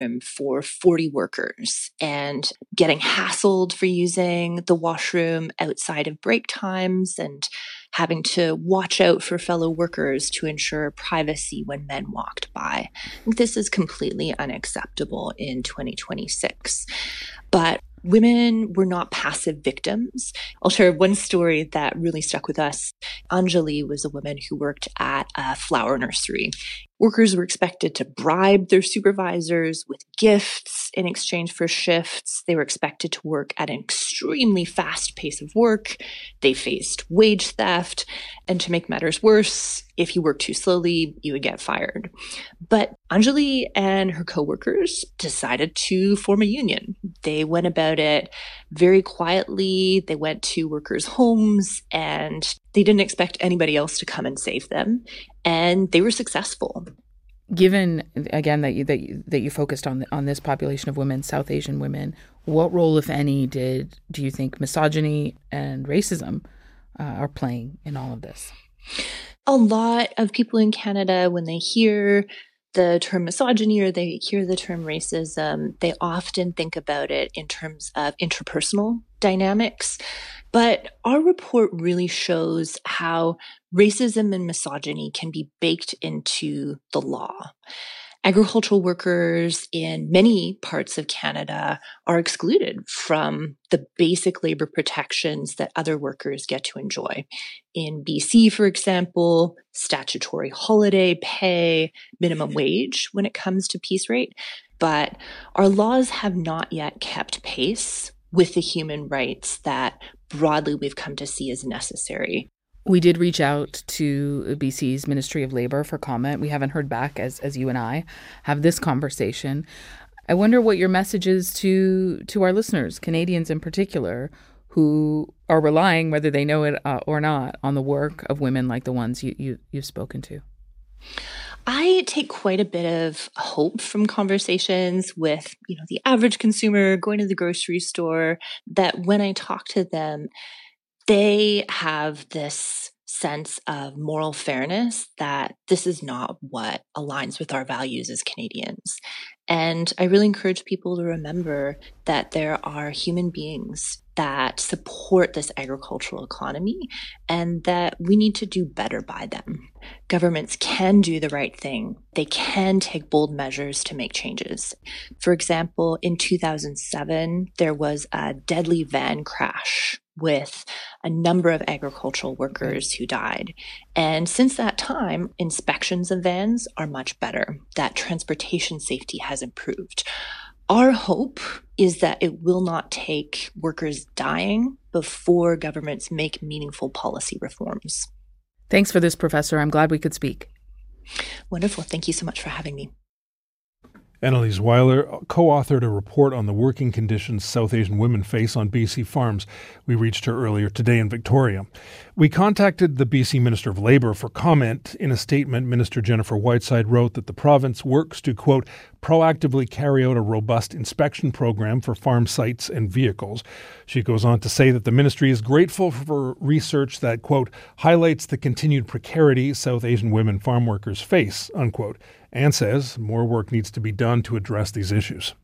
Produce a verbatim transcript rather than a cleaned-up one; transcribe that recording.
for forty workers and getting hassled for using the washroom outside of break times and having to watch out for fellow workers to ensure privacy when men walked by. I think this is completely unacceptable in twenty twenty-six. But women were not passive victims. I'll share one story that really stuck with us. Anjali was a woman who worked at a flower nursery. Workers were expected to bribe their supervisors with gifts in exchange for shifts. They were expected to work at an extremely fast pace of work. They faced wage theft. And to make matters worse, if you worked too slowly, you would get fired. But Anjali and her coworkers decided to form a union. They went about it very quietly. They went to workers' homes and they didn't expect anybody else to come and save them. And they were successful. Given, again, that you that you, that you focused on on this population of women, South Asian women, what role, if any, did do you think misogyny and racism uh, are playing in all of this? A lot of people in Canada, when they hear the term misogyny or they hear the term racism, they often think about it in terms of interpersonal dynamics. But our report really shows how racism and misogyny can be baked into the law. Agricultural workers in many parts of Canada are excluded from the basic labor protections that other workers get to enjoy. In B C, for example, statutory holiday pay, minimum wage when it comes to piece rate. But our laws have not yet kept pace with the human rights that broadly we've come to see as necessary. We did reach out to B C's Ministry of Labour for comment. We haven't heard back as as you and I have this conversation. I wonder what your message is to to our listeners, Canadians in particular, who are relying, whether they know it uh, or not, on the work of women like the ones you, you, you've spoken to. I take quite a bit of hope from conversations with, you know, the average consumer going to the grocery store, that when I talk to them, they have this sense of moral fairness, that this is not what aligns with our values as Canadians. And I really encourage people to remember that there are human beings that support this agricultural economy and that we need to do better by them. Governments can do the right thing. They can take bold measures to make changes. For example, in two thousand seven, there was a deadly van crash with a number of agricultural workers who died. And since that time, inspections of vans are much better. That transportation safety has improved. Our hope is that it will not take workers dying before governments make meaningful policy reforms. Thanks for this, Professor. I'm glad we could speak. Wonderful. Thank you so much for having me. Annalise Weiler co-authored a report on the working conditions South Asian women face on B C farms. We reached her earlier today in Victoria. We contacted the B C Minister of Labour for comment. In a statement, Minister Jennifer Whiteside wrote that the province works to, quote, proactively carry out a robust inspection program for farm sites and vehicles. She goes on to say that the ministry is grateful for research that, quote, highlights the continued precarity South Asian women farm workers face, unquote, and says more work needs to be done to address these issues.